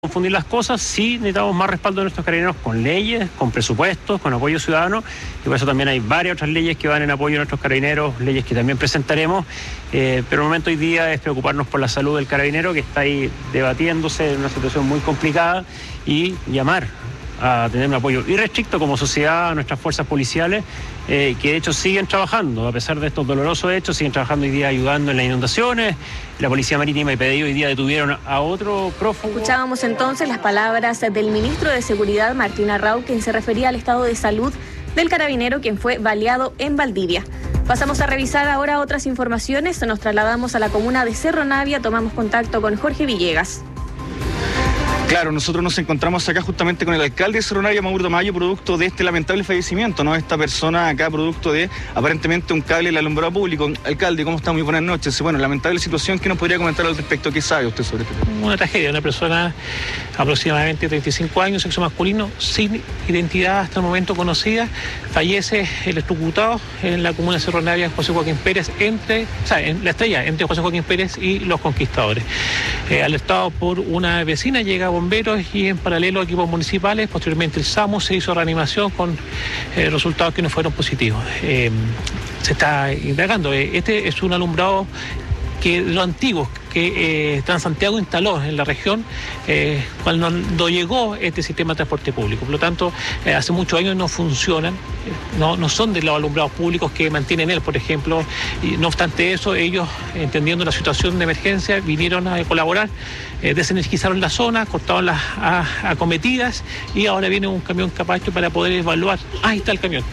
confundir las cosas. Sí necesitamos más respaldo de nuestros carabineros con leyes, con presupuestos, con apoyo ciudadano, y por eso también hay varias otras leyes que van en apoyo de nuestros carabineros, leyes que también presentaremos, pero el momento hoy día es preocuparnos por la salud del carabinero, que está ahí debatiéndose en una situación muy complicada, y llamar a tener un apoyo irrestricto como sociedad a nuestras fuerzas policiales, que de hecho siguen trabajando, a pesar de estos dolorosos hechos, siguen trabajando hoy día ayudando en las inundaciones. La Policía Marítima y PDI hoy día detuvieron a otro prófugo. Escuchábamos entonces las palabras del ministro de Seguridad, Martín Arrau, quien se refería al estado de salud del carabinero, quien fue baleado en Valdivia. Pasamos a revisar ahora otras informaciones. Nos trasladamos a la comuna de Cerro Navia, tomamos contacto con Jorge Villegas. Claro, nosotros nos encontramos acá justamente con el alcalde de Cerro Navia, Mauro Tamayo, producto de este lamentable fallecimiento, ¿no? Esta persona acá, producto de aparentemente un cable en el alumbrado público. Alcalde, ¿cómo está? Muy buenas noches. Bueno, lamentable situación, ¿qué nos podría comentar al respecto? ¿Qué sabe usted sobre esto? Una tragedia, una persona aproximadamente 35 años, sexo masculino, sin identidad hasta el momento conocida, fallece electrocutado en la comuna de Cerro Navia, José Joaquín Pérez, en la estrella entre José Joaquín Pérez y Los Conquistadores. Alertado por una vecina, llega bomberos y en paralelo equipos municipales. Posteriormente el SAMU se hizo reanimación con resultados que no fueron positivos. Se está indagando. Este es un alumbrado que de los antiguos que Transantiago instaló en la región cuando llegó este sistema de transporte público. Por lo tanto, hace muchos años no funcionan, no son de los alumbrados públicos que mantienen él, por ejemplo. Y no obstante eso, ellos, entendiendo la situación de emergencia, vinieron a colaborar, desenergizaron la zona, cortaron las acometidas, y ahora viene un camión capacho para poder evaluar. Ahí está el camión.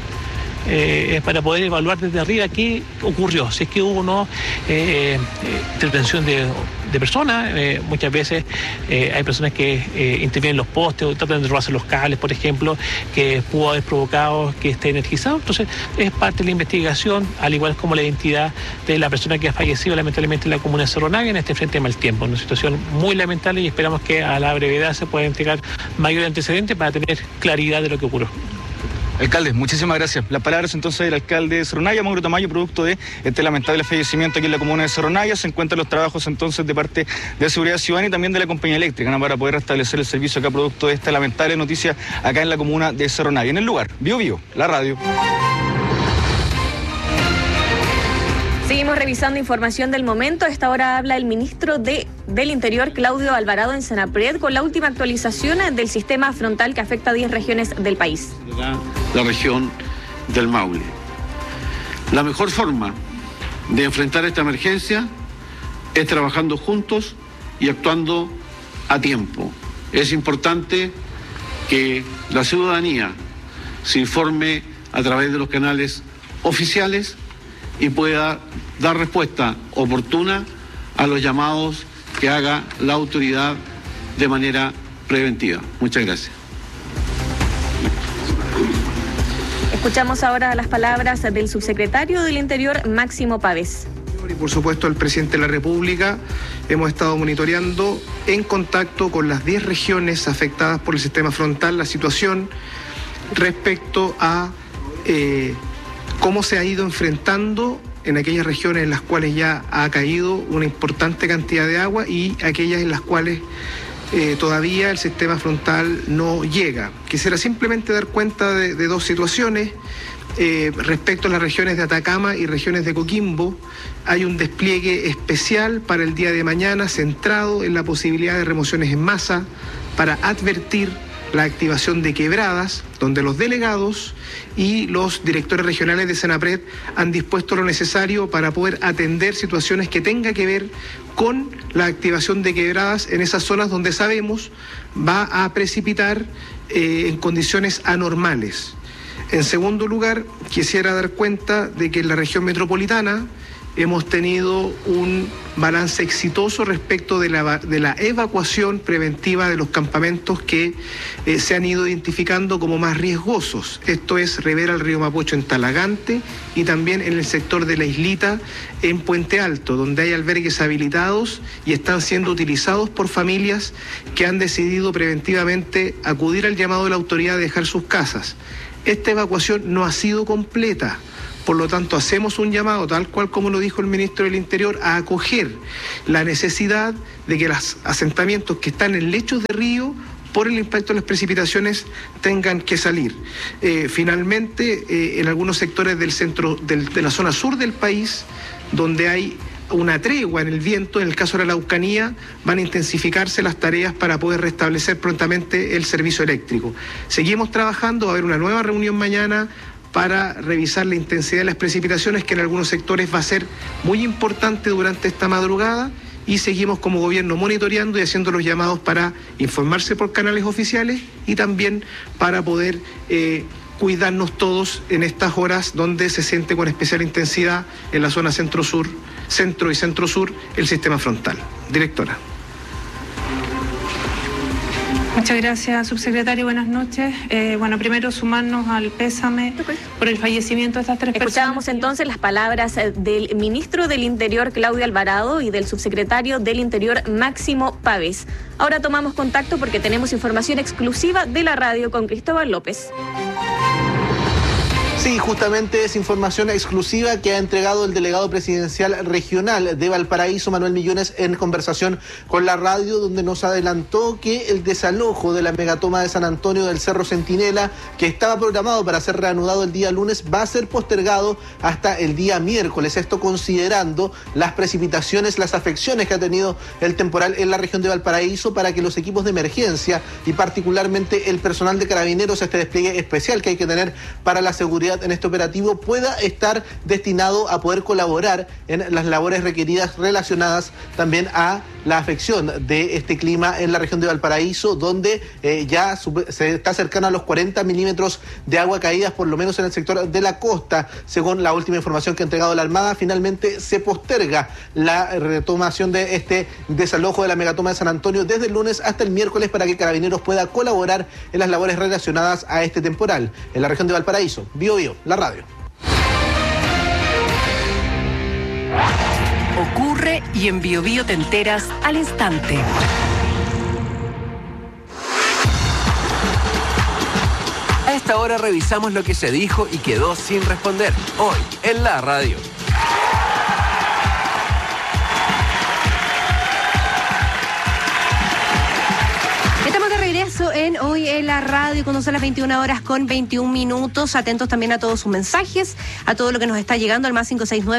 Para poder evaluar desde arriba qué ocurrió, si es que hubo o no intervención de personas. Muchas veces hay personas que intervienen los postes o tratan de robarse los cables, por ejemplo, que pudo haber provocado que esté energizado. Entonces es parte de la investigación, al igual como la identidad de la persona que ha fallecido lamentablemente en la comuna de Cerro Navia en este frente de mal tiempo. Una situación muy lamentable, y esperamos que a la brevedad se pueda entregar mayor antecedente para tener claridad de lo que ocurrió. Alcalde, muchísimas gracias. Las palabras entonces del alcalde de Cerro Navia, Mauro Tamayo, producto de este lamentable fallecimiento aquí en la comuna de Cerro Navia. Se encuentran los trabajos entonces de parte de Seguridad Ciudadana y también de la compañía eléctrica, ¿no?, para poder restablecer el servicio acá, producto de esta lamentable noticia acá en la comuna de Cerro Navia. En el lugar, Bio, la radio. Seguimos revisando información del momento. A esta hora habla el ministro del Interior, Claudio Alvarado, en Senapred, con la última actualización del sistema frontal que afecta a 10 regiones del país. La región del Maule. La mejor forma de enfrentar esta emergencia es trabajando juntos y actuando a tiempo. Es importante que la ciudadanía se informe a través de los canales oficiales y pueda dar respuesta oportuna a los llamados que haga la autoridad de manera preventiva. Muchas gracias. Escuchamos ahora las palabras del subsecretario del Interior, Máximo Pavés. Y por supuesto el presidente de la República. Hemos estado monitoreando en contacto con las 10 regiones afectadas por el sistema frontal la situación respecto a cómo se ha ido enfrentando en aquellas regiones en las cuales ya ha caído una importante cantidad de agua y aquellas en las cuales todavía el sistema frontal no llega. Quisiera simplemente dar cuenta de dos situaciones. Respecto a las regiones de Atacama y regiones de Coquimbo, hay un despliegue especial para el día de mañana centrado en la posibilidad de remociones en masa para advertir la activación de quebradas, donde los delegados y los directores regionales de Senapred han dispuesto lo necesario para poder atender situaciones que tengan que ver con la activación de quebradas en esas zonas donde sabemos va a precipitar en condiciones anormales. En segundo lugar, quisiera dar cuenta de que en la región metropolitana hemos tenido un balance exitoso respecto de la evacuación preventiva de los campamentos que se han ido identificando como más riesgosos. Esto es Rivera al río Mapocho en Talagante y también en el sector de la Islita en Puente Alto, donde hay albergues habilitados y están siendo utilizados por familias que han decidido preventivamente acudir al llamado de la autoridad de dejar sus casas. Esta evacuación no ha sido completa, Por lo tanto, hacemos un llamado, tal cual como lo dijo el ministro del Interior, a acoger la necesidad de que los asentamientos que están en lechos de río por el impacto de las precipitaciones tengan que salir. Finalmente, en algunos sectores del centro, de la zona sur del país, donde hay una tregua en el viento, en el caso de la Araucanía, van a intensificarse las tareas para poder restablecer prontamente el servicio eléctrico. Seguimos trabajando, va a haber una nueva reunión mañana para revisar la intensidad de las precipitaciones, que en algunos sectores va a ser muy importante durante esta madrugada, y seguimos como gobierno monitoreando y haciendo los llamados para informarse por canales oficiales y también para poder cuidarnos todos en estas horas donde se siente con especial intensidad en la zona centro y centro-sur el sistema frontal. Directora. Muchas gracias, subsecretario. Buenas noches. Primero sumarnos al pésame por el fallecimiento de estas tres personas. Escuchábamos entonces las palabras del ministro del Interior, Claudio Alvarado, y del subsecretario del Interior, Máximo Pavés. Ahora tomamos contacto porque tenemos información exclusiva de la radio con Cristóbal López. Sí, justamente es información exclusiva que ha entregado el delegado presidencial regional de Valparaíso, Manuel Millones, en conversación con la radio, donde nos adelantó que el desalojo de la megatoma de San Antonio del Cerro Centinela, que estaba programado para ser reanudado el día lunes, va a ser postergado hasta el día miércoles. Esto considerando las precipitaciones, las afecciones que ha tenido el temporal en la región de Valparaíso, para que los equipos de emergencia y particularmente el personal de Carabineros, este despliegue especial que hay que tener para la seguridad en este operativo, pueda estar destinado a poder colaborar en las labores requeridas relacionadas también a la afección de este clima en la región de Valparaíso, donde ya se está cercano a los 40 milímetros de agua caídas, por lo menos en el sector de la costa. Según la última información que ha entregado la Armada, finalmente se posterga la retomación de este desalojo de la megatoma de San Antonio desde el lunes hasta el miércoles, para que Carabineros pueda colaborar en las labores relacionadas a este temporal en la región de Valparaíso. Bio, la radio. Ocurre y en Bio te enteras al instante. A esta hora revisamos lo que se dijo y quedó sin responder hoy en la radio. En Hoy en la Radio, cuando son las 21 horas con 21 minutos. Atentos también a todos sus mensajes, a todo lo que nos está llegando al más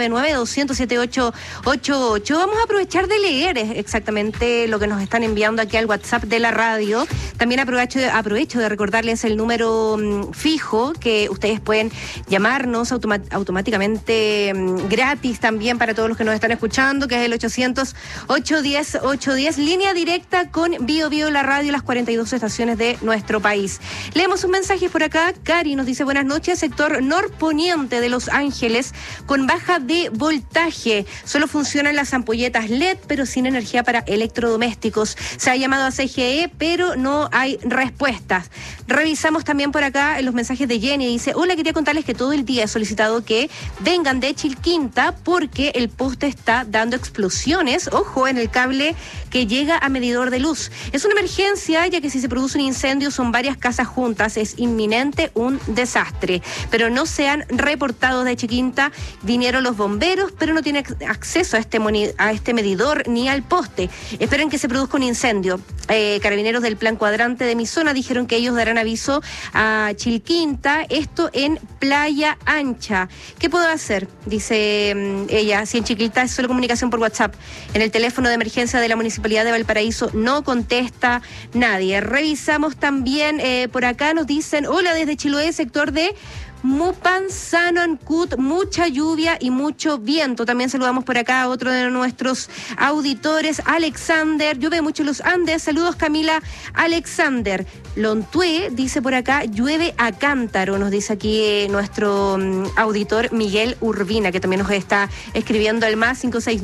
5699-207-888. Vamos a aprovechar de leer exactamente lo que nos están enviando aquí al WhatsApp de la radio. También aprovecho de recordarles el número fijo, que ustedes pueden llamarnos automáticamente gratis también para todos los que nos están escuchando, que es el 800-810-810, línea directa con Bio la radio, las 42 estaciones de nuestro país. Leemos un mensaje por acá. Cari nos dice: buenas noches, sector norponiente de Los Ángeles con baja de voltaje. Solo funcionan las ampolletas LED, pero sin energía para electrodomésticos. Se ha llamado a CGE, pero no hay respuestas. Revisamos también por acá los mensajes de Jenny. Dice: hola, quería contarles que todo el día he solicitado que vengan de Chilquinta porque el poste está dando explosiones, ojo, en el cable que llega a medidor de luz. Es una emergencia, ya que si se produce un incendio son varias casas juntas, es inminente un desastre. Pero no se han reportado de Chilquinta. Vinieron los bomberos, pero no tienen acceso a este medidor ni al poste. Esperan que se produzca un incendio. Carabineros del Plan Cuadrante de mi zona dijeron que ellos darán aviso a Chilquinta, esto en Playa Ancha. ¿Qué puedo hacer? Dice ella, si en Chilquinta es solo comunicación por WhatsApp. En el teléfono de emergencia de la Municipalidad de Valparaíso no contesta nadie. Revisamos también por acá, nos dicen: hola, desde Chiloé, sector de Mupan, Sano Ancut, mucha lluvia y mucho viento. También saludamos por acá a otro de nuestros auditores, Alexander. Llueve mucho en los Andes. Saludos, Camila Alexander. Lontué dice por acá: llueve a cántaro, nos dice aquí nuestro auditor Miguel Urbina, que también nos está escribiendo al más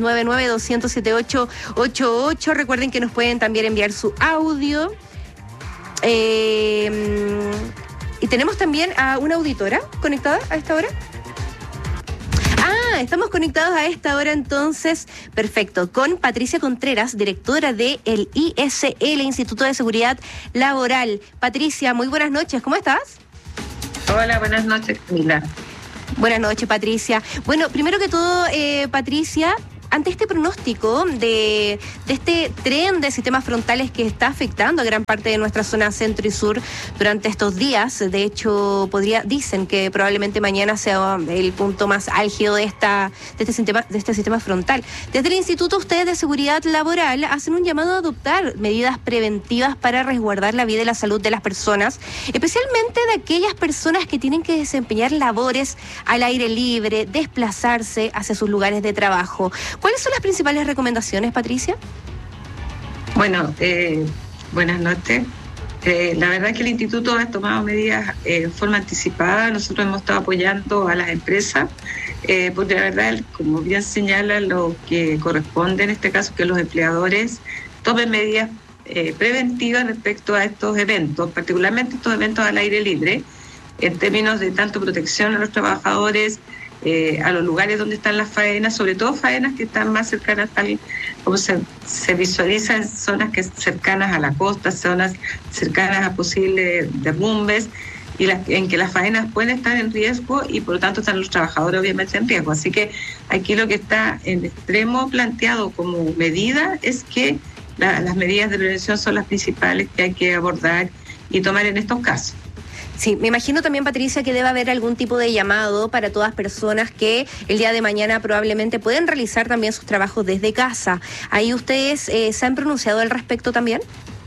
5699-207-888. Recuerden que nos pueden también enviar su audio. Y tenemos también a una auditora conectada a esta hora. Estamos conectados a esta hora entonces, perfecto, con Patricia Contreras, directora del ISL, Instituto de Seguridad Laboral. Patricia, muy buenas noches, ¿cómo estás? Hola, buenas noches, Camila. Buenas noches, Patricia. Bueno, primero que todo, Patricia, ante este pronóstico de este tren de sistemas frontales que está afectando a gran parte de nuestra zona centro y sur durante estos días, de hecho dicen que probablemente mañana sea el punto más álgido de este sistema frontal. Desde el Instituto ustedes de Seguridad Laboral hacen un llamado a adoptar medidas preventivas para resguardar la vida y la salud de las personas, especialmente de aquellas personas que tienen que desempeñar labores al aire libre, desplazarse hacia sus lugares de trabajo. ¿Cuáles son las principales recomendaciones, Patricia? Bueno, buenas noches. La verdad es que el Instituto ha tomado medidas en forma anticipada. Nosotros hemos estado apoyando a las empresas, porque la verdad, como bien señala, lo que corresponde en este caso es que los empleadores tomen medidas preventivas respecto a estos eventos, particularmente estos eventos al aire libre, en términos de tanto protección a los trabajadores, a los lugares donde están las faenas, sobre todo faenas que están más cercanas, tal como se visualiza en zonas cercanas a la costa, zonas cercanas a posibles derrumbes, y en que las faenas pueden estar en riesgo y por lo tanto están los trabajadores obviamente en riesgo. Así que aquí lo que está en extremo planteado como medida es que las medidas de prevención son las principales que hay que abordar y tomar en estos casos. Sí, me imagino también, Patricia, que debe haber algún tipo de llamado para todas personas que el día de mañana probablemente pueden realizar también sus trabajos desde casa. ¿Ahí ustedes se han pronunciado al respecto también?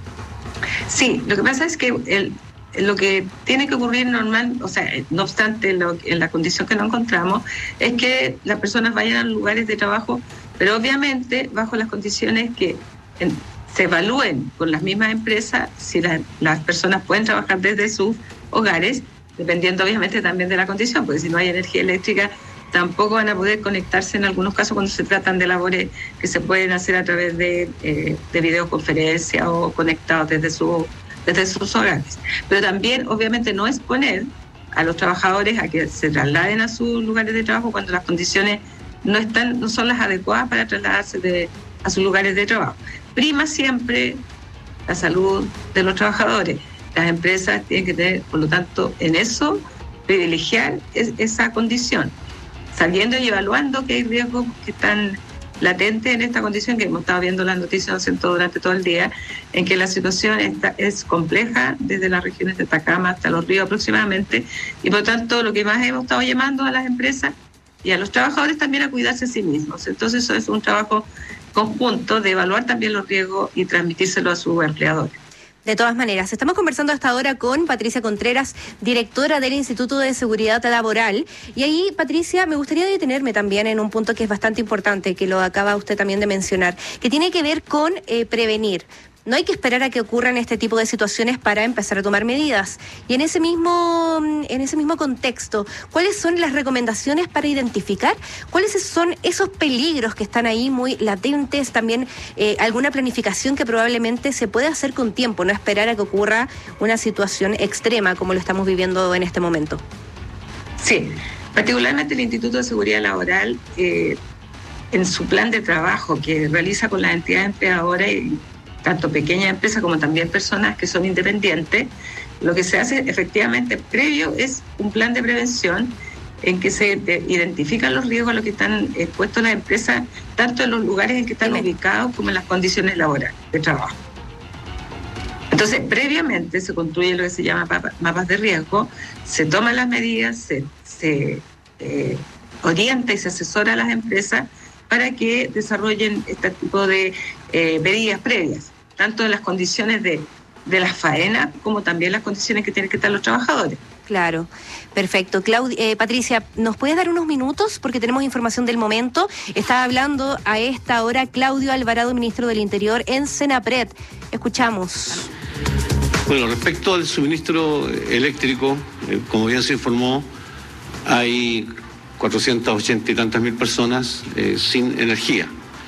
Sí, lo que pasa es que lo que tiene que ocurrir normal, o sea, no obstante en la condición que nos encontramos, es que las personas vayan a lugares de trabajo, pero obviamente bajo las condiciones que se evalúen con las mismas empresas si las personas pueden trabajar desde sus hogares, dependiendo obviamente también de la condición, porque si no hay energía eléctrica tampoco van a poder conectarse en algunos casos cuando se tratan de labores que se pueden hacer a través de videoconferencia o conectados desde sus hogares. Pero también obviamente no exponer a los trabajadores a que se trasladen a sus lugares de trabajo cuando las condiciones no son las adecuadas para trasladarse a sus lugares de trabajo. Prima siempre la salud de los trabajadores. Las empresas tienen que tener, por lo tanto, en eso, privilegiar esa condición, sabiendo y evaluando que hay riesgos que están latentes en esta condición, que hemos estado viendo las noticias durante todo el día, en que la situación es compleja desde las regiones de Atacama hasta Los Ríos aproximadamente, y por lo tanto lo que más hemos estado llamando a las empresas y a los trabajadores también a cuidarse a sí mismos. Entonces eso es un trabajo conjunto de evaluar también los riesgos y transmitírselo a sus empleadores. De todas maneras, estamos conversando hasta ahora con Patricia Contreras, directora del Instituto de Seguridad Laboral. Y ahí, Patricia, me gustaría detenerme también en un punto que es bastante importante, que lo acaba usted también de mencionar, que tiene que ver con prevenir. No hay que esperar a que ocurran este tipo de situaciones para empezar a tomar medidas. Y en ese mismo contexto, ¿cuáles son las recomendaciones para identificar cuáles son esos peligros que están ahí muy latentes? También alguna planificación que probablemente se puede hacer con tiempo, no esperar a que ocurra una situación extrema como lo estamos viviendo en este momento. Sí, particularmente el Instituto de Seguridad Laboral, en su plan de trabajo que realiza con las entidades empleadoras, tanto pequeñas empresas como también personas que son independientes, lo que se hace efectivamente previo es un plan de prevención en que se identifican los riesgos a los que están expuestos las empresas, tanto en los lugares en que están ubicados como en las condiciones laborales de trabajo. Entonces, previamente se construye lo que se llama mapas de riesgo, se toman las medidas, se orienta y se asesora a las empresas para que desarrollen este tipo de medidas previas, tanto en las condiciones de las faenas como también las condiciones que tienen que estar los trabajadores. Claro, perfecto. Patricia, ¿nos puedes dar unos minutos? Porque tenemos información del momento. Está hablando a esta hora Claudio Alvarado, ministro del Interior, en Senapred. Escuchamos. Bueno, respecto al suministro eléctrico, como bien se informó, hay 480 y tantas mil personas sin energía.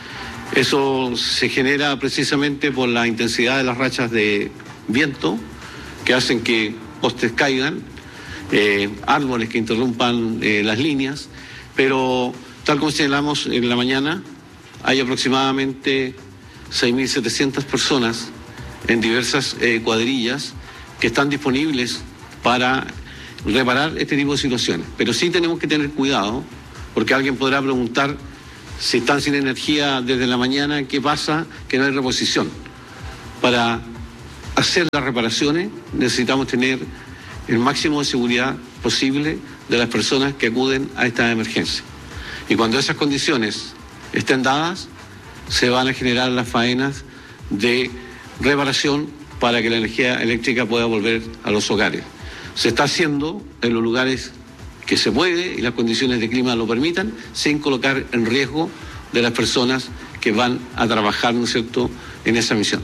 Eso se genera precisamente por la intensidad de las rachas de viento que hacen que postes caigan, árboles que interrumpan las líneas, pero tal como señalamos en la mañana, hay aproximadamente 6.700 personas en diversas cuadrillas que están disponibles para reparar este tipo de situaciones. Pero sí tenemos que tener cuidado, porque alguien podrá preguntar si están sin energía desde la mañana, ¿qué pasa? Que no hay reposición. Para hacer las reparaciones necesitamos tener el máximo de seguridad posible de las personas que acuden a esta emergencia. Y cuando esas condiciones estén dadas, se van a generar las faenas de reparación para que la energía eléctrica pueda volver a los hogares. Se está haciendo en los lugares que se puede y las condiciones de clima lo permitan, sin colocar en riesgo de las personas que van a trabajar, ¿no es cierto?, en esa misión.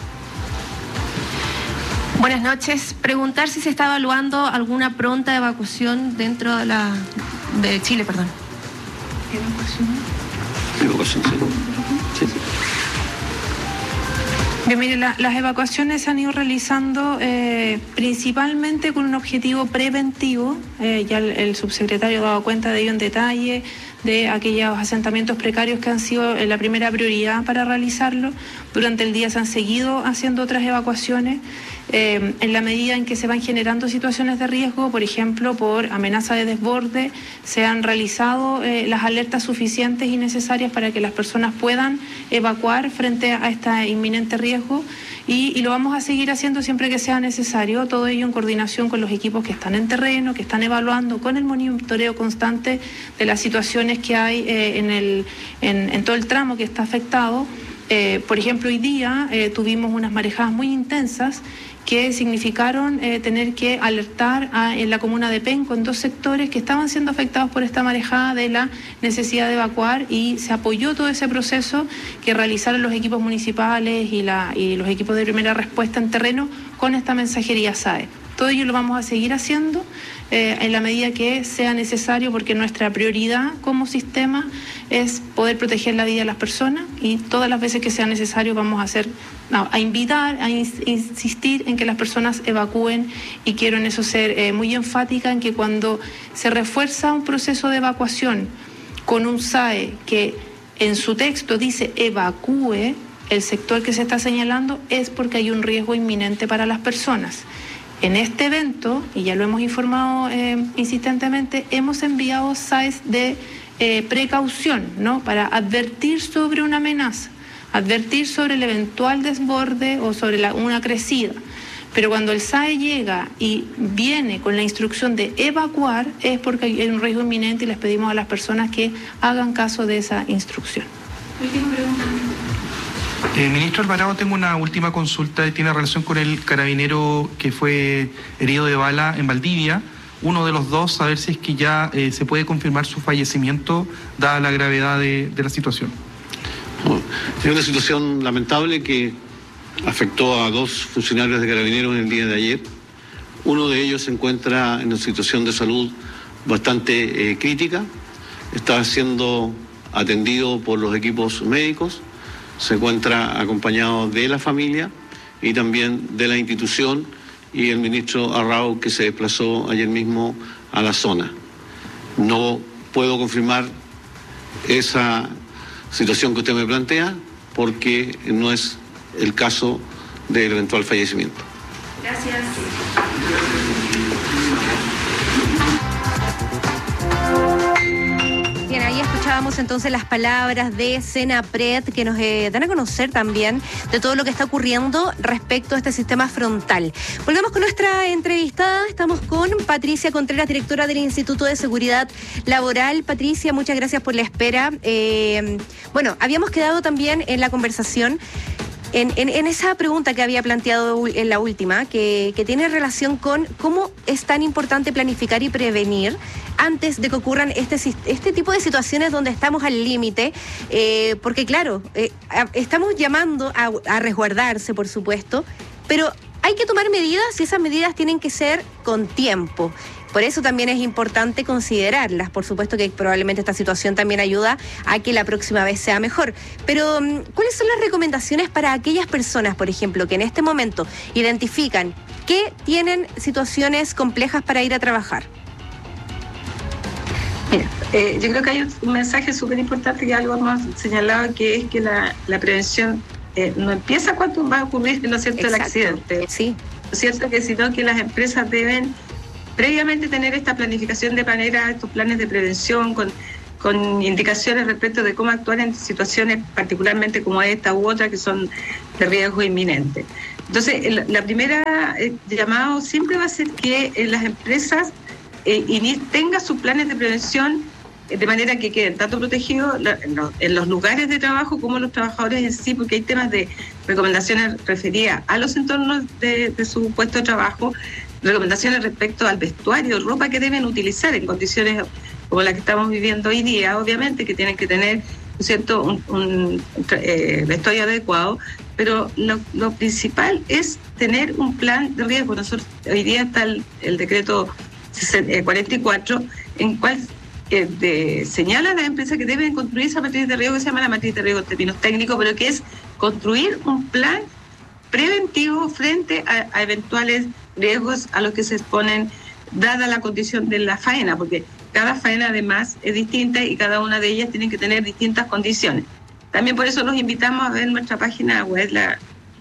Buenas noches. Preguntar si se está evaluando alguna pronta evacuación dentro de Chile, perdón. Evacuación, sí. Bien, mire, las evacuaciones se han ido realizando principalmente con un objetivo preventivo. Ya el subsecretario ha dado cuenta de ello en detalle, de aquellos asentamientos precarios que han sido la primera prioridad para realizarlo. Durante el día se han seguido haciendo otras evacuaciones. En la medida en que se van generando situaciones de riesgo, por ejemplo, por amenaza de desborde, se han realizado las alertas suficientes y necesarias para que las personas puedan evacuar frente a este inminente riesgo y lo vamos a seguir haciendo siempre que sea necesario, todo ello en coordinación con los equipos que están en terreno, que están evaluando con el monitoreo constante de las situaciones que hay en todo el tramo que está afectado. Por ejemplo, hoy día tuvimos unas marejadas muy intensas que significaron tener que alertar en la comuna de Penco, en 2 sectores que estaban siendo afectados por esta marejada, de la necesidad de evacuar, y se apoyó todo ese proceso que realizaron los equipos municipales y los equipos de primera respuesta en terreno con esta mensajería SAE. Todo ello lo vamos a seguir haciendo en la medida que sea necesario, porque nuestra prioridad como sistema es poder proteger la vida de las personas, y todas las veces que sea necesario vamos a invitar, a insistir en que las personas evacúen, y quiero en eso ser muy enfática en que cuando se refuerza un proceso de evacuación con un SAE que en su texto dice evacúe el sector que se está señalando, es porque hay un riesgo inminente para las personas. En este evento, y ya lo hemos informado insistentemente, hemos enviado SAES de precaución, ¿no?, para advertir sobre una amenaza, advertir sobre el eventual desborde o sobre una crecida. Pero cuando el SAE llega y viene con la instrucción de evacuar, es porque hay un riesgo inminente y les pedimos a las personas que hagan caso de esa instrucción. Última pregunta. Ministro Alvarado, tengo una última consulta que tiene relación con el carabinero que fue herido de bala en Valdivia. Uno de los dos, a ver si es que ya se puede confirmar su fallecimiento, dada la gravedad de la situación. Es una situación lamentable que afectó a 2 funcionarios de Carabineros en el día de ayer. Uno de ellos se encuentra en una situación de salud bastante crítica. Está siendo atendido por los equipos médicos. Se encuentra acompañado de la familia y también de la institución y el ministro Arrau, que se desplazó ayer mismo a la zona. No puedo confirmar esa situación que usted me plantea porque no es el caso del eventual fallecimiento. Gracias. Bien, ahí escuchábamos entonces las palabras de Senapred, que nos dan a conocer también de todo lo que está ocurriendo respecto a este sistema frontal. Volvemos con nuestra entrevistada. Estamos con Patricia Contreras, directora del Instituto de Seguridad Laboral. Patricia, muchas gracias por la espera. Bueno, habíamos quedado también en la conversación en esa pregunta que había planteado en la última, que tiene relación con cómo es tan importante planificar y prevenir antes de que ocurran este tipo de situaciones donde estamos al límite, porque claro, estamos llamando a resguardarse, por supuesto, pero hay que tomar medidas y esas medidas tienen que ser con tiempo. Por eso también es importante considerarlas. Por supuesto que probablemente esta situación también ayuda a que la próxima vez sea mejor. Pero, ¿cuáles son las recomendaciones para aquellas personas, por ejemplo, que en este momento identifican que tienen situaciones complejas para ir a trabajar? Mira, yo creo que hay un mensaje súper importante que algo hemos señalado, que es que la prevención no empieza cuando va a ocurrir, ¿no es cierto?, el accidente. Sí. ¿No es cierto? Que sino que las empresas deben previamente tener esta planificación de manera, estos planes de prevención con indicaciones respecto de cómo actuar en situaciones particularmente como esta u otra que son de riesgo inminente. Entonces, la primera llamado siempre va a ser que las empresas tengan sus planes de prevención de manera que queden tanto protegidos en los lugares de trabajo como los trabajadores en sí, porque hay temas de recomendaciones referidas a los entornos de su puesto de trabajo, recomendaciones respecto al vestuario, ropa que deben utilizar en condiciones como la que estamos viviendo hoy día, obviamente que tienen que tener, ¿cierto?, un vestuario adecuado, pero lo principal es tener un plan de riesgo. Nosotros, hoy día está el decreto 44, en cual señala a las empresas que deben construir esa matriz de riesgo, que se llama la matriz de riesgo en términos técnicos, pero que es construir un plan preventivo frente a eventuales riesgos a los que se exponen, dada la condición de la faena, porque cada faena además es distinta y cada una de ellas tiene que tener distintas condiciones. También por eso los invitamos a ver nuestra página web, la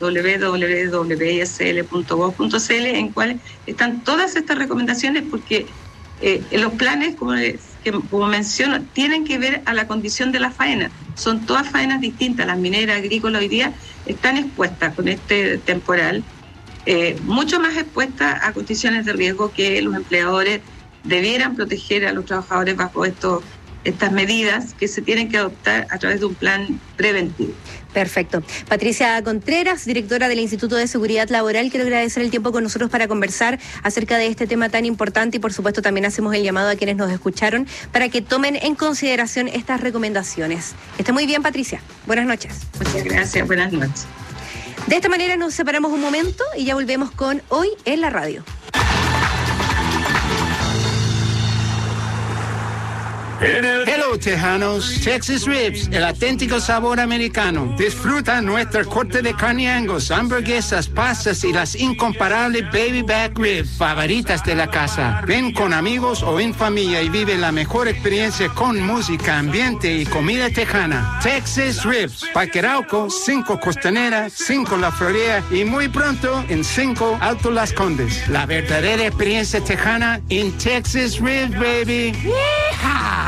www.isl.gov.cl, en cual están todas estas recomendaciones, porque los planes, como menciono, tienen que ver a la condición de la faena. Son todas faenas distintas. Las mineras, agrícolas hoy día están expuestas con este temporal, mucho más expuestas a condiciones de riesgo, que los empleadores debieran proteger a los trabajadores bajo estas medidas que se tienen que adoptar a través de un plan preventivo. Perfecto. Patricia Contreras, directora del Instituto de Seguridad Laboral, quiero agradecer el tiempo con nosotros para conversar acerca de este tema tan importante, y por supuesto también hacemos el llamado a quienes nos escucharon para que tomen en consideración estas recomendaciones. Que esté muy bien, Patricia. Buenas noches. Muchas gracias. Buenas noches. De esta manera nos separamos un momento y ya volvemos con Hoy en la Radio. Hello, tejanos. Texas Ribs, el auténtico sabor americano. Disfruta nuestro corte de carne Angus, hamburguesas, pastas y las incomparables baby back ribs favoritas de la casa. Ven con amigos o en familia y vive la mejor experiencia con música, ambiente y comida tejana. Texas Ribs, Parque Arauco, 5 Costanera, 5 La Florida y muy pronto en 5 Alto Las Condes. La verdadera experiencia tejana en Texas Ribs, baby. ¡Yeehaw!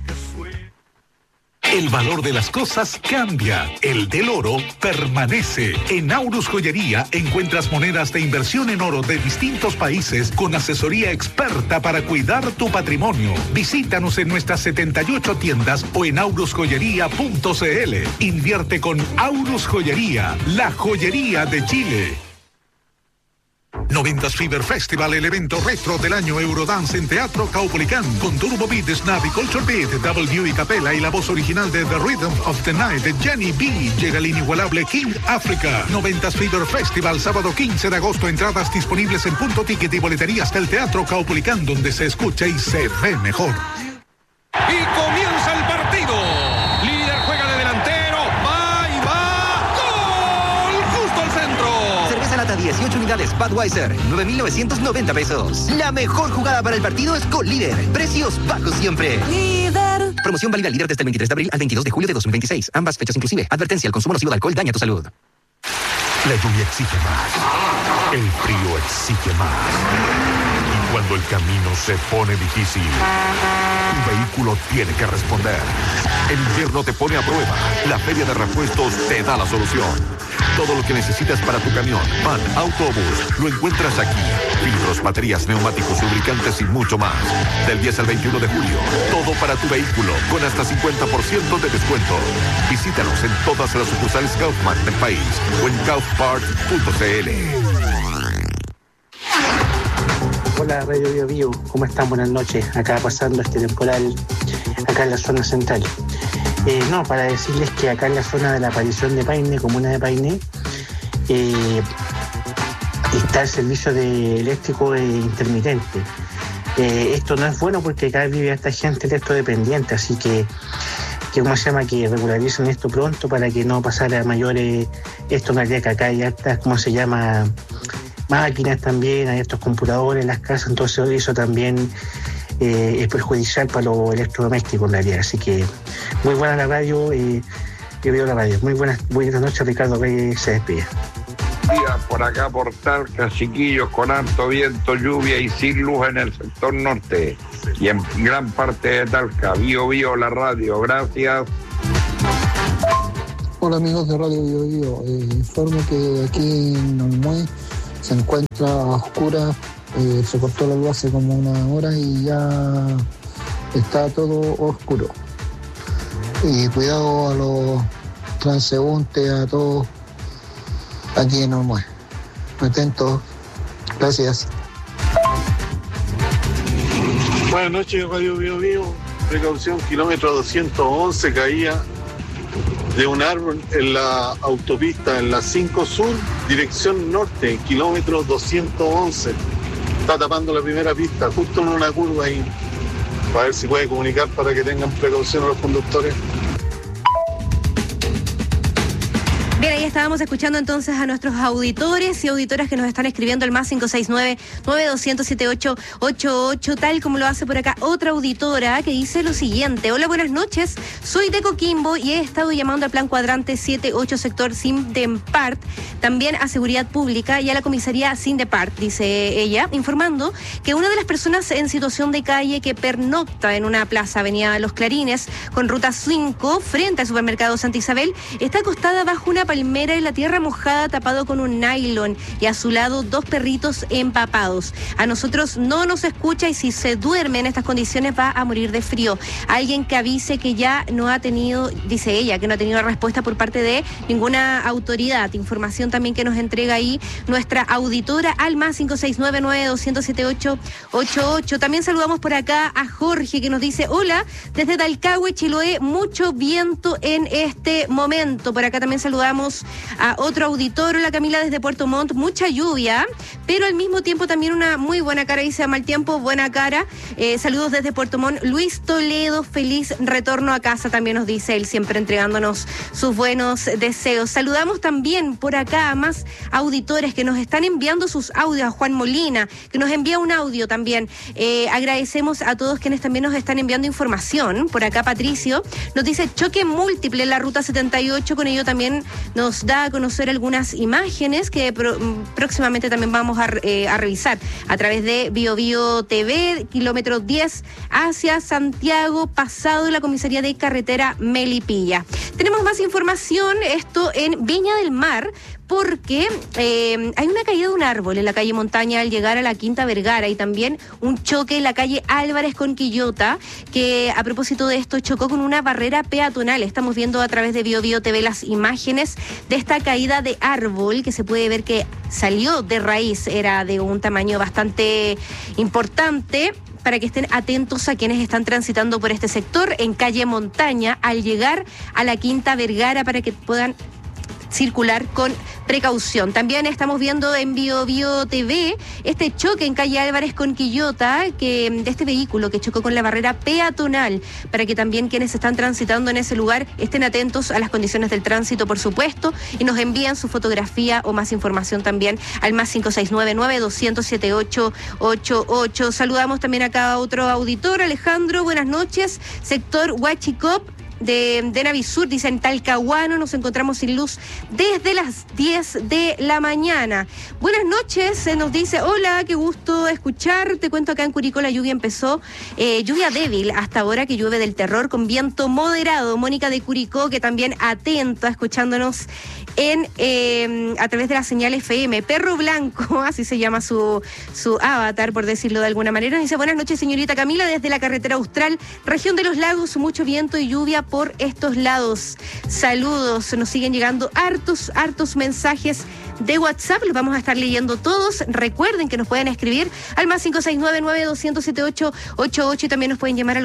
El valor de las cosas cambia, el del oro permanece. En Aurus Joyería encuentras monedas de inversión en oro de distintos países con asesoría experta para cuidar tu patrimonio. Visítanos en nuestras 78 tiendas o en aurusjoyería.cl. Invierte con Aurus Joyería, la joyería de Chile. 90s Fever Festival, el evento retro del año Eurodance en Teatro Caupolicán, con Turbo Beat, Snap y Culture Beat, W y Capella y la voz original de The Rhythm of the Night de Jenny B. Llega el inigualable King Africa. 90s Fever Festival, sábado 15 de agosto. Entradas disponibles en Punto Ticket y boleterías del Teatro Caupolicán, donde se escucha y se ve mejor. Y comienza el partido. Líder juega de delantero. Va y va. ¡Gol! Justo al centro. Cerveza lata 18 unidades Budweiser, 9,990 pesos. La mejor jugada para el partido es con Líder. Precios bajos siempre. Líder. Promoción válida Líder desde el 23 de abril al 22 de julio de 2026. Ambas fechas inclusive. Advertencia: el consumo nocivo de alcohol daña tu salud. La lluvia exige más. El frío exige más. Y cuando el camino se pone difícil, tu vehículo tiene que responder. El invierno te pone a prueba. La Feria de Repuestos te da la solución. Todo lo que necesitas para tu camión, van, autobús, lo encuentras aquí. Filtros, baterías, neumáticos, lubricantes y mucho más. Del 10 al 21 de julio, todo para tu vehículo, con hasta 50% de descuento. Visítanos en todas las sucursales Kaufman del país o en kaufpart.cl. Hola Radio Bio Bio, ¿cómo están? Buenas noches. Acá pasando este temporal, acá en la zona central. Para decirles que acá en la zona de la aparición de Paine, comuna de Paine, está el servicio de eléctrico intermitente. Esto no es bueno porque acá vive esta gente electrodependiente, así que ¿cómo se llama? Que regularicen esto pronto para que no pasara a mayores. Esto en realidad que acá hay hartas, ¿cómo se llama? Máquinas también, hay estos computadores en las casas, entonces eso también es perjudicial para los electrodomésticos en realidad. Así que muy buena la radio, yo veo la radio. Muy buenas noches, Ricardo Reyes se despide. días por acá por Talca, chiquillos, con harto viento, lluvia y sin luz en el sector norte y en gran parte de Talca. Bio, la radio, gracias. Hola amigos de Radio Bio. Informo que aquí en Olmué se encuentra a oscuras, se cortó la luz hace como una hora y ya está todo oscuro. Y cuidado a los transeúntes, a todos aquí en Olmué. Atentos. Gracias. Buenas noches, Radio Bio. Precaución, kilómetro 211, caía de un árbol en la autopista, en la 5 Sur, dirección norte, kilómetro 211. Está tapando la primera pista, justo en una curva ahí. Para ver si puede comunicar para que tengan precaución a los conductores. Bien, ahí estábamos escuchando entonces a nuestros auditores y auditoras que nos están escribiendo el más 569-9200-7888, tal como lo hace por acá otra auditora que dice lo siguiente: hola, buenas noches, soy de Coquimbo y he estado llamando al plan cuadrante 78 sector Sindepart, también a Seguridad Pública y a la comisaría Sindepart, dice ella, informando que una de las personas en situación de calle que pernocta en una plaza avenida Los Clarines con ruta 5 frente al supermercado Santa Isabel está acostada bajo una palmera en la tierra mojada, tapado con un nylon, y a su lado 2 perritos empapados. A nosotros no nos escucha y si se duerme en estas condiciones va a morir de frío. Alguien que avise que ya no ha tenido, dice ella, que no ha tenido respuesta por parte de ninguna autoridad. Información también que nos entrega ahí nuestra auditora al más 569-9200-7888. También saludamos por acá a Jorge que nos dice: hola, desde Talcahué, Chiloé, mucho viento en este momento. Por acá también saludamos a otro auditor, la Camila desde Puerto Montt, mucha lluvia, pero al mismo tiempo también una muy buena cara, dice a mal tiempo, buena cara. Saludos desde Puerto Montt. Luis Toledo, feliz retorno a casa, también nos dice él, siempre entregándonos sus buenos deseos. Saludamos también por acá a más auditores que nos están enviando sus audios, a Juan Molina, que nos envía un audio también. Agradecemos a todos quienes también nos están enviando información. Por acá Patricio nos dice choque múltiple en la ruta 78, con ello también nos da a conocer algunas imágenes que próximamente también vamos a revisar a través de Bio TV, kilómetro 10 hacia Santiago, pasado la comisaría de carretera Melipilla. Tenemos más información, esto en Viña del Mar, porque hay una caída de un árbol en la calle Montaña al llegar a la Quinta Vergara y también un choque en la calle Álvarez con Quillota, que a propósito de esto chocó con una barrera peatonal. Estamos viendo a través de Bio TV las imágenes de esta caída de árbol que se puede ver que salió de raíz, era de un tamaño bastante importante, para que estén atentos a quienes están transitando por este sector en calle Montaña al llegar a la Quinta Vergara para que puedan circular con precaución. También estamos viendo en Bio TV este choque en calle Álvarez con Quillota, de este vehículo que chocó con la barrera peatonal, para que también quienes están transitando en ese lugar estén atentos a las condiciones del tránsito, por supuesto, y nos envían su fotografía o más información también al más 569-9200-7888. Saludamos también acá a otro auditor, Alejandro, buenas noches, sector Huachicop de Navisur, dicen Talcahuano, nos encontramos sin luz desde las 10 de la mañana. Buenas noches, se nos dice, hola, qué gusto escuchar, te cuento acá en Curicó la lluvia empezó, lluvia débil hasta ahora que llueve del terror con viento moderado. Mónica de Curicó, que también atenta, escuchándonos a través de la señal FM. Perro Blanco, así se llama su avatar, por decirlo de alguna manera, dice, buenas noches señorita Camila, desde la carretera Austral, región de los lagos, mucho viento y lluvia por estos lados. Saludos, nos siguen llegando hartos mensajes de WhatsApp, los vamos a estar leyendo todos. Recuerden que nos pueden escribir al más 569-9200-7888 y también nos pueden llamar al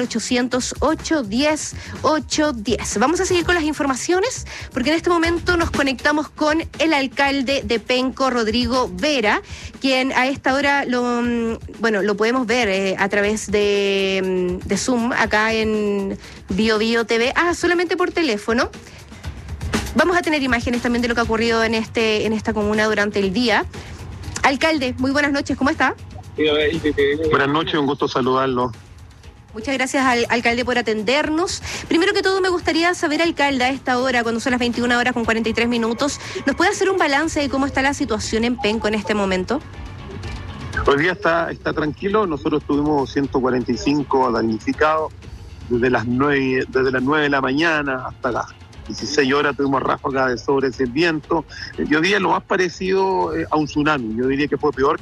800-810-810. Vamos a seguir con las informaciones porque en este momento nos conectamos con el alcalde de Penco, Rodrigo Vera, quien a esta hora lo podemos ver a través de Zoom acá en Bio TV, solamente por teléfono. Vamos a tener imágenes también de lo que ha ocurrido en esta comuna durante el día. Alcalde, muy buenas noches, ¿cómo está? Buenas noches, un gusto saludarlo. Muchas gracias al alcalde por atendernos. Primero que todo me gustaría saber, alcalde, a esta hora, cuando son las 21 horas con 43 minutos, ¿nos puede hacer un balance de cómo está la situación en Penco en este momento? Hoy día está tranquilo, nosotros tuvimos 145 damnificados desde las 9 de la mañana hasta las 16 horas tuvimos ráfagas de sobre ese viento. Yo diría lo más parecido a un tsunami, yo diría que fue peor